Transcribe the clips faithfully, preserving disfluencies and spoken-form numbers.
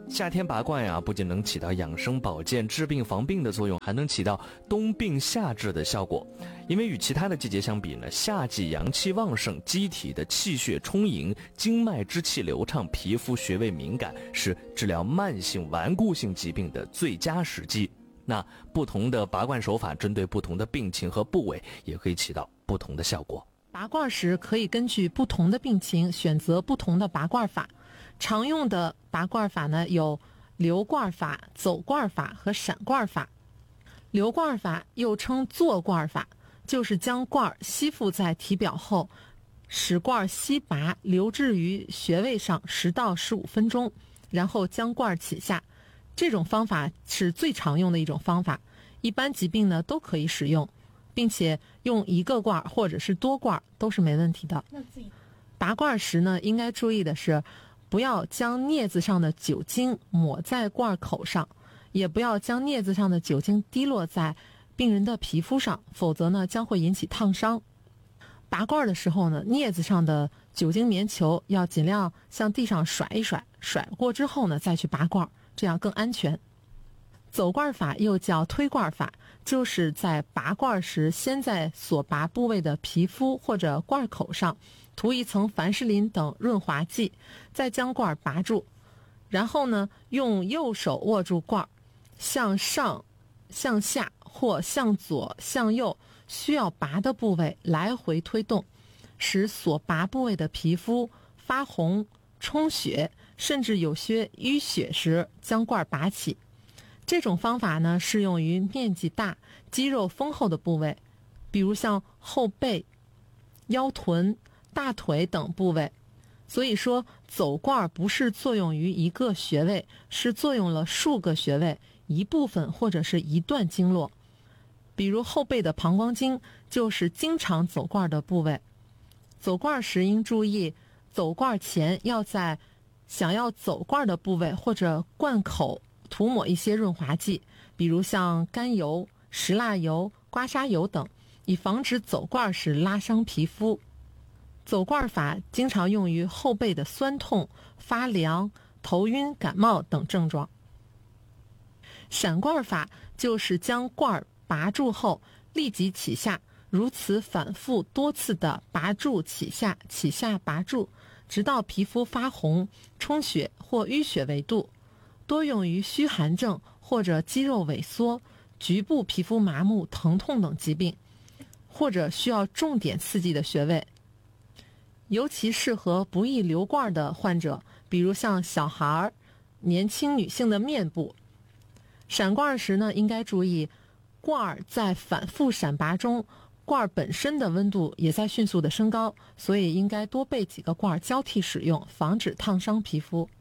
夏天拔罐呀，不仅能起到养生保健、治病防病的作用，还能起到冬病夏治的效果。因为与其他的季节相比呢，夏季阳气旺盛，机体的气血充盈，经脉之气流畅，皮肤穴位敏感，是治疗慢性顽固性疾病的最佳时机。那不同的拔罐手法，针对不同的病情和部位，也可以起到不同的效果。 拔罐时可以根据不同的病情选择不同的拔罐法。常用的拔罐法呢有流罐法、走罐法和闪罐法。流罐法又称坐罐法，就是将罐吸附在体表后，使罐吸拔留置于穴位上十到十五分钟，然后将罐起下。这种方法是最常用的一种方法，一般疾病呢都可以使用，并且用一个罐或者是多罐都是没问题的。拔罐时呢，应该注意的是，不要将镊子上的酒精抹在罐口上，也不要将镊子上的酒精滴落在病人的皮肤上，否则呢将会引起烫伤。拔罐的时候呢，镊子上的酒精棉球要尽量向地上甩一甩，甩过之后呢再去拔罐，这样更安全。走罐法又叫推罐法，就是在拔罐时，先在所拔部位的皮肤或者罐口上涂一层凡士林等润滑剂，再将罐拔住，然后呢，用右手握住罐，向上、向下或向左、向右需要拔的部位来回推动，使所拔部位的皮肤发红、充血，甚至有些淤血时，将罐拔起。这种方法呢，适用于面积大、肌肉丰厚的部位，比如像后背、腰臀、大腿等部位。所以说，走罐不是作用于一个穴位，是作用了数个穴位、一部分或者是一段经络。比如后背的膀胱经就是经常走罐的部位。走罐时应注意，走罐前要在想要走罐的部位或者罐口涂抹一些润滑剂，比如像甘油、石蜡油、刮痧油等，以防止走罐时拉伤皮肤。走罐法经常用于后背的酸痛、发凉、头晕、感冒等症状。闪罐法就是将罐拔住后立即起下，如此反复多次的拔住起下、起下拔住，直到皮肤发红、充血或淤血为度。多用于虚寒症或者肌肉萎缩、局部皮肤麻木、疼痛等疾病，或者需要重点刺激的穴位。尤其适合不易流罐的患者，比如像小孩、年轻女性的面部。闪罐时呢，应该注意，罐在反复闪拔中，罐本身的温度也在迅速的升高，所以应该多备几个罐交替使用，防止烫伤皮肤。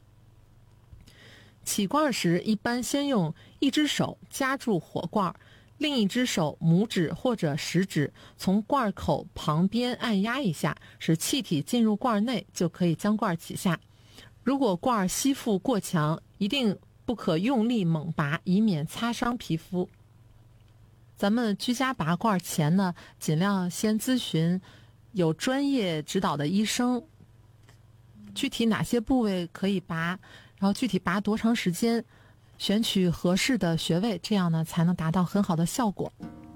起罐时，一般先用一只手夹住火罐，另一只手拇指或者食指从罐口旁边按压一下，使气体进入罐内，就可以将罐起下。如果罐吸附过强，一定不可用力猛拔，以免擦伤皮肤。咱们居家拔罐前呢，尽量先咨询有专业指导的医生，具体哪些部位可以拔，然后具体拔多长时间，选取合适的穴位，这样呢才能达到很好的效果。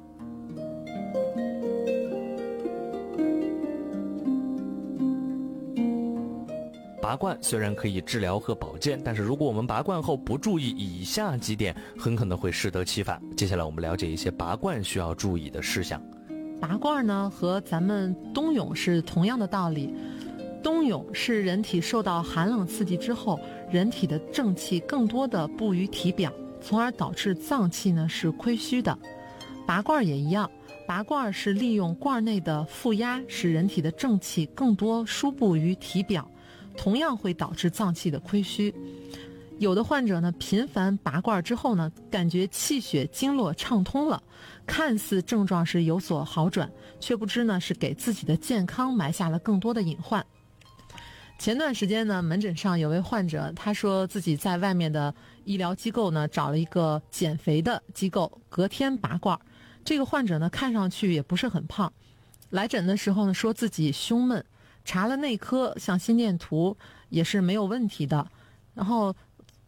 拔罐虽然可以治疗和保健，但是如果我们拔罐后不注意以下几点，很可能会适得其反。接下来我们了解一些拔罐需要注意的事项。 拔罐呢和咱们冬泳是同样的道理。冬泳是人体受到寒冷刺激之后，人体的正气更多的布于体表，从而导致脏器呢是亏虚的。拔罐也一样，拔罐是利用罐内的负压，使人体的正气更多输布于体表，同样会导致脏器的亏虚。有的患者呢，频繁拔罐之后呢，感觉气血经络畅通了，看似症状是有所好转，却不知呢是给自己的健康埋下了更多的隐患。前段时间呢，门诊上有位患者，他说自己在外面的医疗机构呢找了一个减肥的机构，隔天拔罐。这个患者呢看上去也不是很胖，来诊的时候呢说自己胸闷，查了内科像心电图也是没有问题的，然后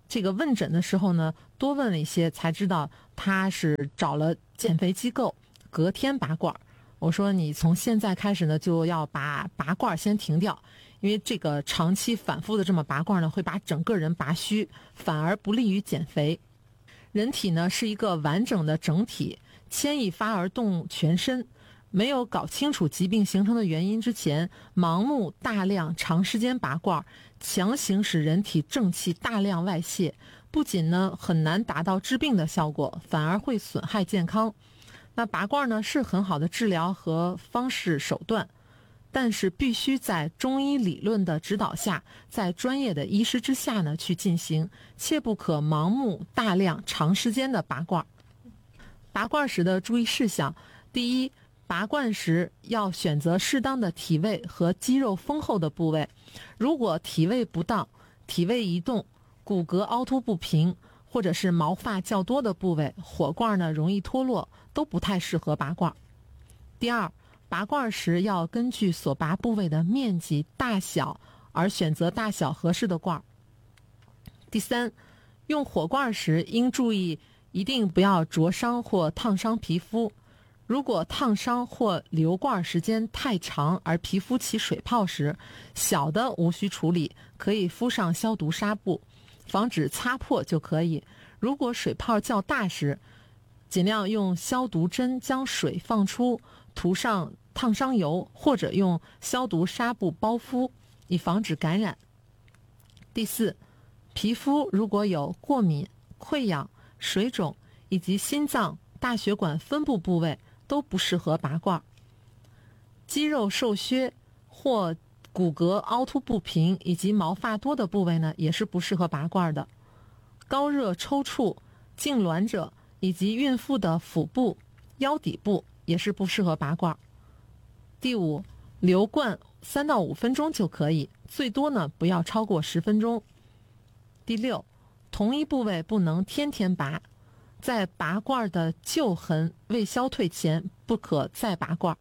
这个问诊的时候呢，多问了一些，才知道他是找了减肥机构，隔天拔罐。我说你从现在开始呢，就要把拔罐先停掉，因为这个长期反复的这么拔罐呢，会把整个人拔虚，反而不利于减肥。人体呢是一个完整的整体，牵一发而动全身。没有搞清楚疾病形成的原因之前，盲目大量长时间拔罐，强行使人体正气大量外泄，不仅呢很难达到治病的效果，反而会损害健康。那拔罐呢是很好的治疗和方式手段，但是必须在中医理论的指导下，在专业的医师之下呢去进行，切不可盲目大量长时间的拔罐。拔罐时的注意事项：第一，拔罐时要选择适当的体位和肌肉丰厚的部位，如果体位不当、体位移动、骨骼凹凸不平，或者是毛发较多的部位，火罐呢容易脱落，都不太适合拔罐。第二，拔罐时要根据所拔部位的面积大小而选择大小合适的罐。第三，用火罐时应注意一定不要灼伤或烫伤皮肤。如果烫伤或留罐时间太长而皮肤起水泡时，小的无需处理，可以敷上消毒纱布，防止擦破就可以。如果水泡较大时，尽量用消毒针将水放出，涂上烫伤油，或者用消毒纱布包敷，以防止感染。第四，皮肤如果有过敏、溃疡、水肿以及心脏、大血管分布部位，都不适合拔罐。肌肉瘦削或骨骼凹凸不平以及毛发多的部位呢，也是不适合拔罐的。高热抽搐、痉挛者以及孕妇的腹部、腰底部也是不适合拔罐。第五，留罐三到五分钟就可以，最多呢不要超过十分钟。第六，同一部位不能天天拔，在拔罐的旧痕未消退前，不可再拔罐。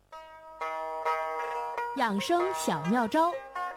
养生小妙招：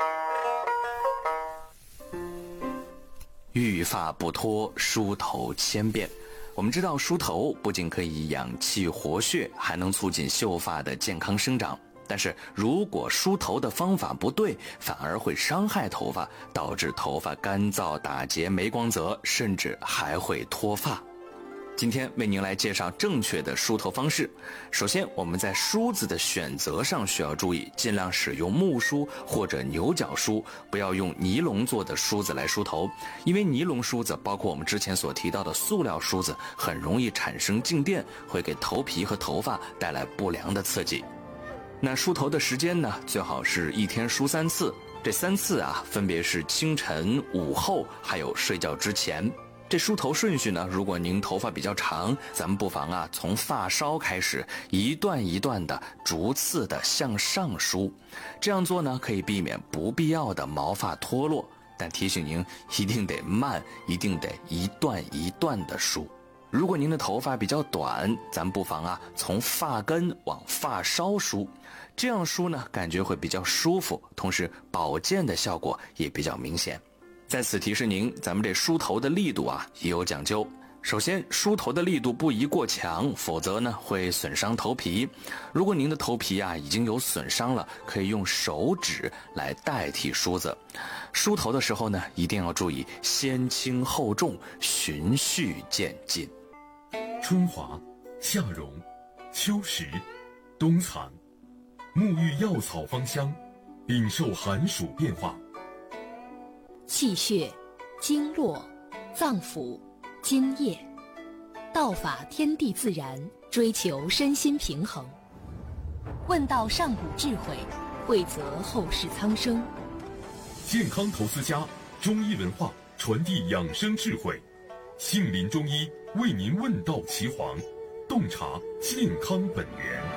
欲发不脱，梳头千遍。我们知道梳头不仅可以养气活血，还能促进秀发的健康生长。但是如果梳头的方法不对，反而会伤害头发，导致头发干燥、打结、没光泽，甚至还会脱发。今天为您来介绍正确的梳头方式。首先，我们在梳子的选择上需要注意，尽量使用木梳或者牛角梳，不要用尼龙做的梳子来梳头，因为尼龙梳子包括我们之前所提到的塑料梳子，很容易产生静电，会给头皮和头发带来不良的刺激。那梳头的时间呢，最好是一天梳三次，这三次啊，分别是清晨、午后，还有睡觉之前。这梳头顺序呢，如果您头发比较长，咱们不妨啊从发梢开始，一段一段的逐次的向上梳。这样做呢，可以避免不必要的毛发脱落，但提醒您一定得慢，一定得一段一段的梳。如果您的头发比较短，咱不妨啊从发根往发梢梳，这样梳呢感觉会比较舒服，同时保健的效果也比较明显。在此提示您，咱们这梳头的力度啊也有讲究。首先，梳头的力度不宜过强，否则呢会损伤头皮。如果您的头皮啊已经有损伤了，可以用手指来代替梳子。梳头的时候呢，一定要注意先轻后重，循序渐进。 春华、夏蓉、秋实、冬藏，沐浴药草芳香，禀受寒暑变化。 气血、经络、脏腑、津液，道法天地自然，追求身心平衡。问道上古智慧，惠泽后世苍生。 健康投资家，中医文化传递养生智慧，杏林中医为您问道岐黄，洞察健康本源。